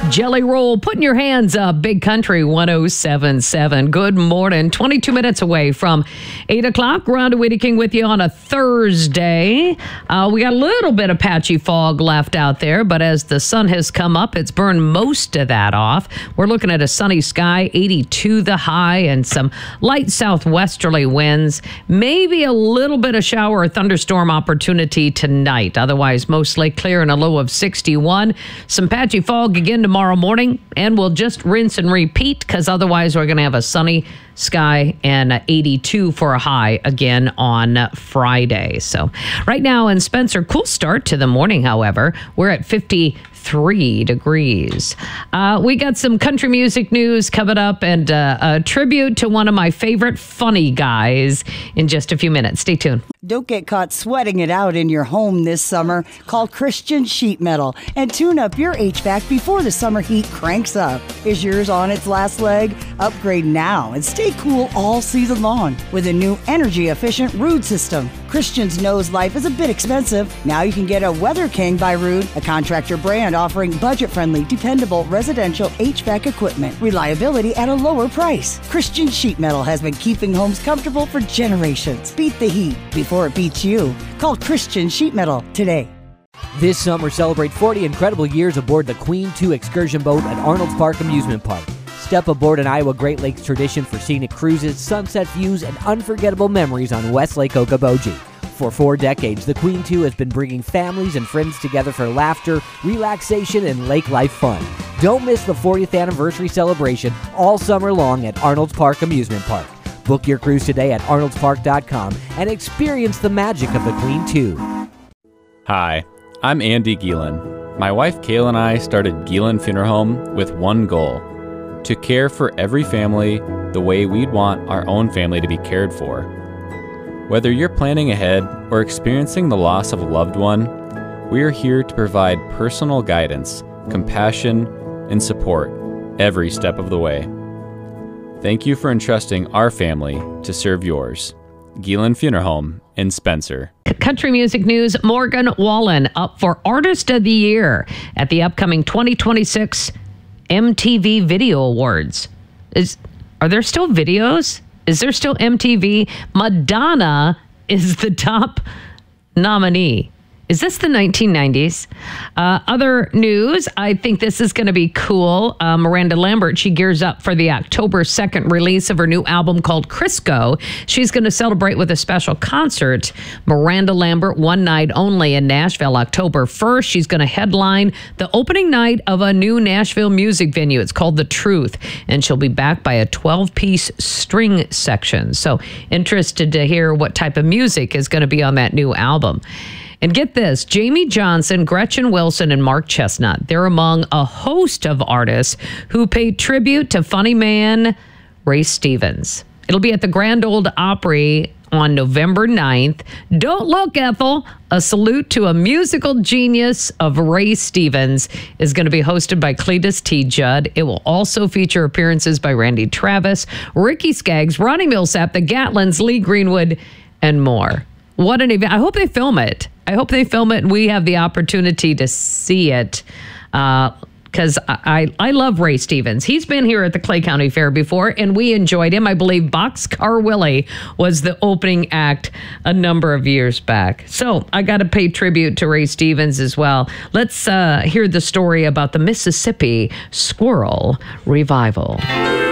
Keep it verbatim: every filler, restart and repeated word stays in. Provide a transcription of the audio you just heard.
Jelly Roll, putting your hands up. Big Country one oh seven point seven. Good morning. twenty-two minutes away from eight o'clock. Rhonda Whitting with you on a Thursday. Uh, we got a little bit of patchy fog left out there, but as the sun has come up, it's burned most of that off. We're looking at a sunny sky, eighty-two the high, and some light southwesterly winds. Maybe a little bit of shower or thunderstorm opportunity tonight. Otherwise, mostly clear and a low of sixty-one. Some patchy fog again tomorrow morning, and we'll just rinse and repeat because otherwise we're going to have a sunny sky and eighty-two for a high again on Friday. So right now in Spencer, cool start to the morning, however. We're at fifty-three degrees. Uh, we got some country music news coming up and uh, a tribute to one of my favorite funny guys in just a few minutes. Stay tuned. Don't get caught sweating it out in your home this summer. Call Christian Sheet Metal and tune up your H V A C before the summer heat cranks up. Is yours on its last leg? Upgrade now and stay cool all season long with a new energy-efficient Ruud system. Christians knows life is a bit expensive. Now you can get a Weather King by Ruud, a contractor brand offering budget-friendly, dependable residential H V A C equipment. Reliability at a lower price. Christian Sheet Metal has been keeping homes comfortable for generations. Beat the heat before it beats you. Call Christian Sheet Metal today. This summer, celebrate forty incredible years aboard the Queen two excursion boat at Arnold's Park Amusement Park. Step aboard an Iowa Great Lakes tradition for scenic cruises, sunset views, and unforgettable memories on West Lake Okoboji. For four decades, the Queen two has been bringing families and friends together for laughter, relaxation, and lake life fun. Don't miss the fortieth anniversary celebration all summer long at Arnold's Park Amusement Park. Book your cruise today at arnolds park dot com and experience the magic of the Queen two. Hi, I'm Andy Gielen. My wife Kayla and I started Gielen Funeral Home with one goal: to care for every family the way we'd want our own family to be cared for. Whether you're planning ahead or experiencing the loss of a loved one, we are here to provide personal guidance, compassion, and support every step of the way. Thank you for entrusting our family to serve yours. Gielen Funeral Home in Spencer. Country music news, Morgan Wallen up for Artist of the Year at the upcoming twenty twenty-six M T V Video Awards. Is Are there still videos? Is there still M T V? Madonna is the top nominee. Is this the nineteen nineties? Uh, other news, I think this is going to be cool. Uh, Miranda Lambert, she gears up for the October second release of her new album called Crisco. She's going to celebrate with a special concert. Miranda Lambert, one night only in Nashville, October first. She's going to headline the opening night of a new Nashville music venue. It's called The Truth, and she'll be backed by a twelve-piece string section. So interested to hear what type of music is going to be on that new album. And get this, Jamie Johnson, Gretchen Wilson, and Mark Chestnut, they're among a host of artists who paid tribute to funny man Ray Stevens. It'll be at the Grand Ole Opry on November ninth. Don't look, Ethel. A salute to a musical genius of Ray Stevens is going to be hosted by Cletus T. Judd. It will also feature appearances by Randy Travis, Ricky Skaggs, Ronnie Millsap, the Gatlins, Lee Greenwood, and more. What an event. I hope they film it. I hope they film it and we have the opportunity to see it because uh, I, I love Ray Stevens. He's been here at the Clay County Fair before and we enjoyed him. I believe Boxcar Willie was the opening act a number of years back. So I got to pay tribute to Ray Stevens as well. Let's uh, hear the story about the Mississippi Squirrel Revival.